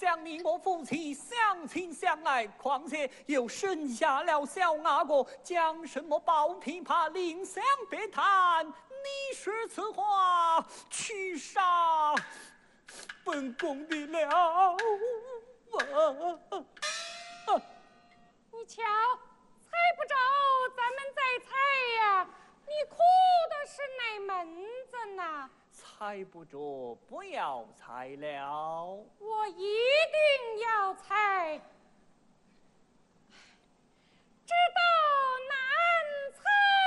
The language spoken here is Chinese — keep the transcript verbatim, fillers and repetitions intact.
想你我夫妻相亲相爱，况且又生下了小阿哥，讲什么抱琵琶另相别谈。你说此话，取杀本宫的了。啊！ 你瞧，猜不着，咱们再猜呀。你哭的是哪门子呢？ 猜不着，不要猜了。 我一定要猜。知道